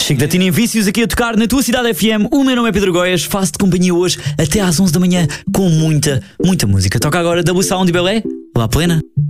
Chico da Tina em Vícios aqui a tocar na tua cidade FM. O meu nome é Pedro Goias, faço-te companhia hoje até às 11 da manhã com muita música. Toca agora Double Sound e Belé, lá plena.